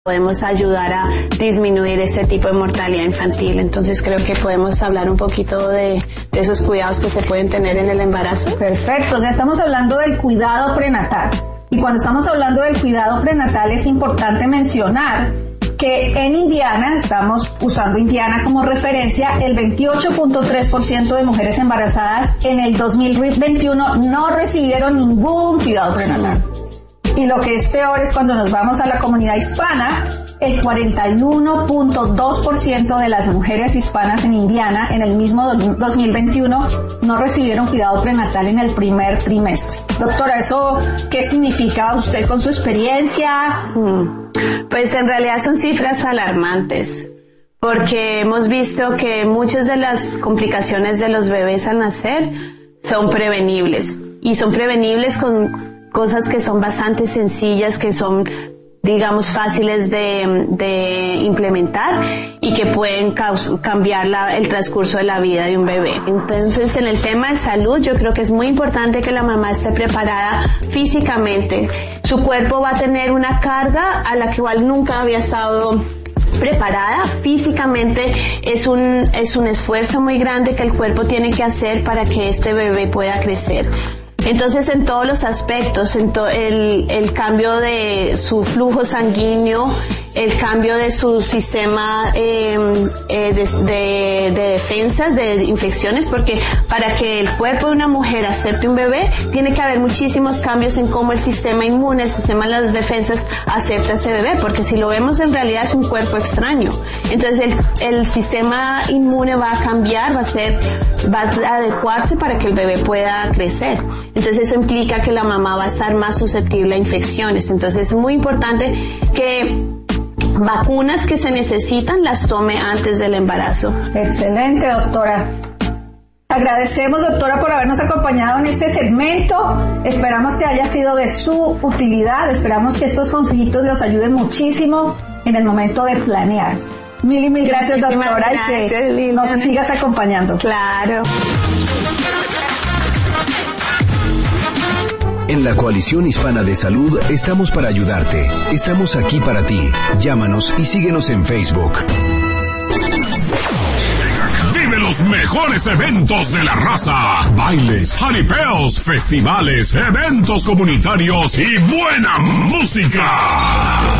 podemos ayudar a disminuir este tipo de mortalidad infantil. Entonces creo que podemos hablar un poquito de esos cuidados que se pueden tener en el embarazo. Perfecto, ya estamos hablando del cuidado prenatal. Y cuando estamos hablando del cuidado prenatal es importante mencionar que en Indiana, estamos usando Indiana como referencia, el 28.3% de mujeres embarazadas en el 2021 no recibieron ningún cuidado prenatal. Y lo que es peor es cuando nos vamos a la comunidad hispana, el 41.2% de las mujeres hispanas en Indiana en el mismo 2021 no recibieron cuidado prenatal en el primer trimestre. Doctora, ¿eso qué significa usted con su experiencia? Pues en realidad son cifras alarmantes, porque hemos visto que muchas de las complicaciones de los bebés al nacer son prevenibles, y son prevenibles con cosas que son bastante sencillas, que son, digamos, fáciles de implementar y que pueden cambiar el transcurso de la vida de un bebé. Entonces, en el tema de salud, yo creo que es muy importante que la mamá esté preparada físicamente. Su cuerpo va a tener una carga a la que igual nunca había estado preparada. Físicamente es un esfuerzo muy grande que el cuerpo tiene que hacer para que este bebé pueda crecer. Entonces, en todos los aspectos, el cambio de su flujo sanguíneo, el cambio de su sistema de defensas, de infecciones, porque para que el cuerpo de una mujer acepte un bebé, tiene que haber muchísimos cambios en cómo el sistema inmune, el sistema de las defensas acepta a ese bebé, porque si lo vemos en realidad es un cuerpo extraño. Entonces el sistema inmune va a cambiar, va a adecuarse para que el bebé pueda crecer. Entonces eso implica que la mamá va a estar más susceptible a infecciones. Entonces es muy importante que vacunas que se necesitan las tome antes del embarazo. Excelente, doctora. Agradecemos, doctora, por habernos acompañado en este segmento. Esperamos que haya sido de su utilidad. Esperamos que estos consejitos los ayuden muchísimo en el momento de planear. Mil gracias, doctora, gracias, y que Liliana, nos sigas acompañando. Claro. En la Coalición Hispana de Salud estamos para ayudarte. Estamos aquí para ti. Llámanos y síguenos en Facebook. Vive los mejores eventos de la raza. Bailes, jaripeos, festivales, eventos comunitarios y buena música.